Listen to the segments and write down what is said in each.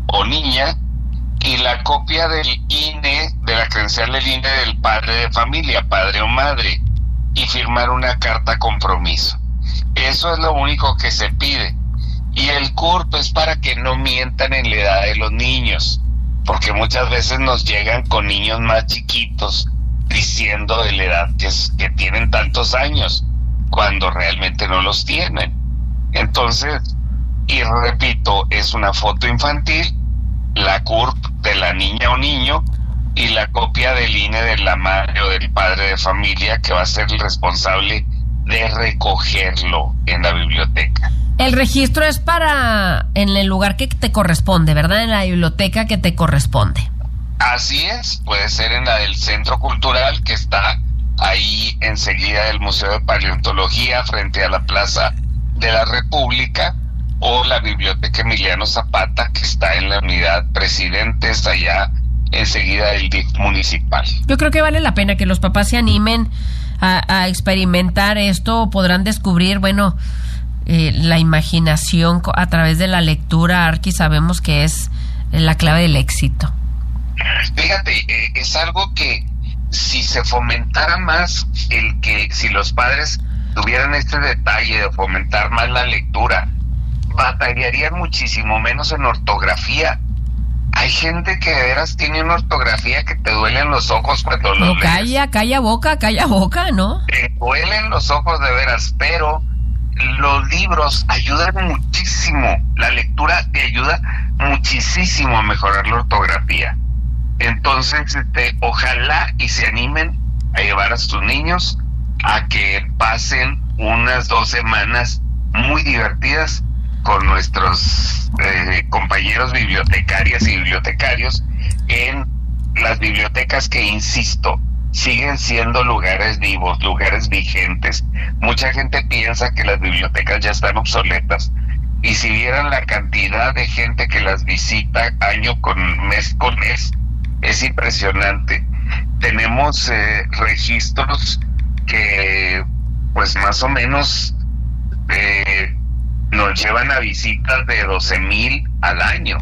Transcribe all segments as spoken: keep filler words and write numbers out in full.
o niña, y la copia del I N E, de la credencial del I N E del padre de familia, padre o madre, y firmar una carta compromiso. Eso es lo único que se pide. Y el C U R P es para que no mientan en la edad de los niños, porque muchas veces nos llegan con niños más chiquitos diciendo de la edad que, es, que tienen tantos años, cuando realmente no los tienen. Entonces, y repito, es una foto infantil, la C U R P de la niña o niño y la copia del I N E de la madre o del padre de familia, que va a ser el responsable de recogerlo en la biblioteca. El registro es para en el lugar que te corresponde, ¿verdad? En la biblioteca que te corresponde. Así es, puede ser en la del Centro Cultural, que está ahí enseguida del Museo de Paleontología, frente a la Plaza de la República, o la Biblioteca Emiliano Zapata, que está en la Unidad Presidentes, allá enseguida del D I F municipal. Yo creo que vale la pena que los papás se animen a, a experimentar esto. Podrán descubrir, bueno, eh, la imaginación a través de la lectura. Arqui, sabemos que es la clave del éxito. Fíjate, eh, es algo que si se fomentara más, el que si los padres tuvieran este detalle de fomentar más la lectura, batallarían muchísimo menos en ortografía. Hay gente que de veras tiene una ortografía que te duelen los ojos cuando lo lees. Calla, calla boca, calla boca, ¿no? Te duelen los ojos de veras, pero los libros ayudan muchísimo. La lectura te ayuda muchísimo a mejorar la ortografía. Entonces, este, ojalá y se animen a llevar a sus niños a que pasen unas dos semanas muy divertidas con nuestros eh, compañeros bibliotecarias y bibliotecarios en las bibliotecas que, insisto, siguen siendo lugares vivos, lugares vigentes. Mucha gente piensa que las bibliotecas ya están obsoletas, y si vieran la cantidad de gente que las visita año con mes con mes, es impresionante. Tenemos eh, registros que pues más o menos eh, nos llevan a visitas de doce mil al año.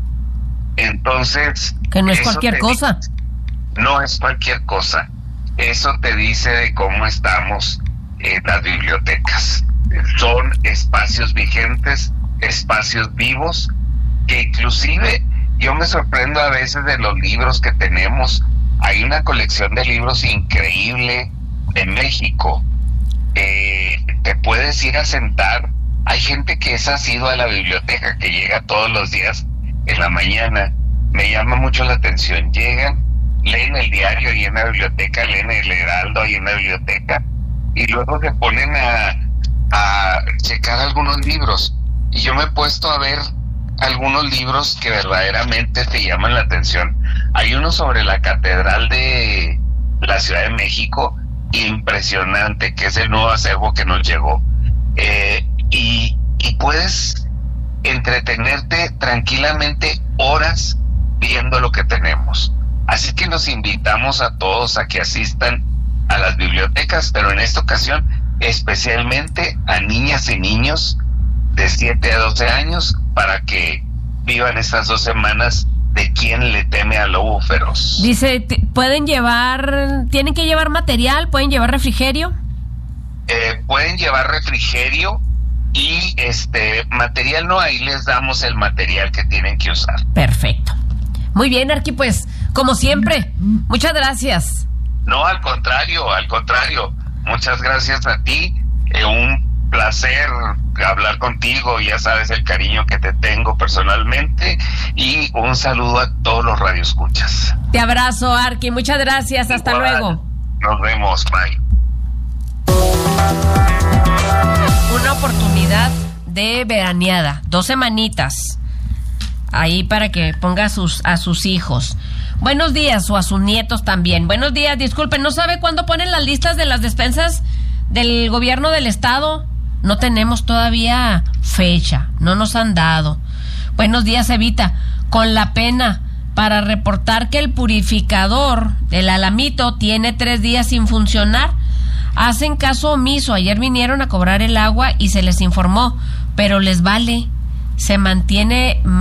Entonces, que no es cualquier cosa. Dice, no es cualquier cosa. Eso te dice de cómo estamos en las bibliotecas. Son espacios vigentes, espacios vivos, que inclusive yo me sorprendo a veces de los libros que tenemos. Hay una colección de libros increíble de México. Eh, te puedes ir a sentar. Hay gente que es asiduo a la biblioteca, que llega todos los días en la mañana. Me llama mucho la atención. Llegan, leen el diario ahí en la biblioteca, leen el Heraldo ahí en la biblioteca, y luego se ponen a, a checar algunos libros. Y yo me he puesto a ver algunos libros que verdaderamente te llaman la atención. Hay uno sobre la Catedral de la Ciudad de México, impresionante, que es el nuevo acervo que nos llegó. Eh, y, y puedes entretenerte tranquilamente horas viendo lo que tenemos. Así que los invitamos a todos a que asistan a las bibliotecas, pero en esta ocasión especialmente a niñas y niños de siete a doce años, para que vivan estas dos semanas de Quién le teme al lobo feroz. Dice, t- pueden llevar, tienen que llevar material, pueden llevar refrigerio. Eh, pueden llevar refrigerio y este material no, ahí les damos el material que tienen que usar. Perfecto. Muy bien, Arqui, pues, como siempre, muchas gracias. No, al contrario, al contrario, muchas gracias a ti, eh, un placer hablar contigo, ya sabes el cariño que te tengo personalmente, y un saludo a todos los radioescuchas. Te abrazo, Arqui, muchas gracias, hasta Igual, luego. Nos vemos, bye. Una oportunidad de veraneada, dos semanitas, ahí para que ponga a sus, a sus hijos. Buenos días, o a sus nietos también. Buenos días, disculpen, ¿no sabe cuándo ponen las listas de las despensas del gobierno del estado? No tenemos todavía fecha, no nos han dado. Buenos días, Evita. Con la pena, para reportar que el purificador del Alamito tiene tres días sin funcionar. Hacen caso omiso. Ayer vinieron a cobrar el agua y se les informó, pero les vale. Se mantiene